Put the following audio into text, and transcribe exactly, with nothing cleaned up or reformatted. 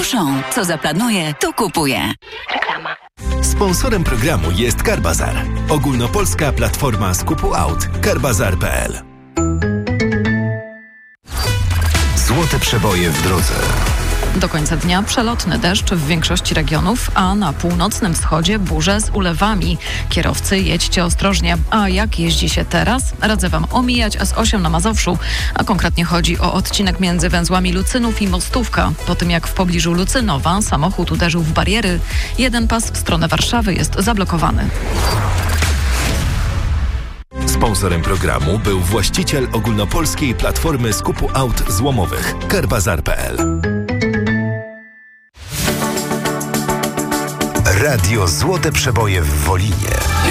Auchan. Co zaplanuje, to kupuje. Reklama. Sponsorem programu jest Carbazar. Ogólnopolska platforma skupu aut. carbazar kropka p l. Złote przeboje w drodze. Do końca dnia przelotny deszcz w większości regionów, a na północnym wschodzie burze z ulewami. Kierowcy, jedźcie ostrożnie. A jak jeździ się teraz? Radzę Wam omijać S osiem na Mazowszu, a konkretnie chodzi o odcinek między węzłami Lucynów i Mostówka. Po tym jak w pobliżu Lucynowa samochód uderzył w bariery, jeden pas w stronę Warszawy jest zablokowany. Sponsorem programu był właściciel ogólnopolskiej platformy skupu aut złomowych carbazar kropka p l. Radio Złote Przeboje w Wolinie.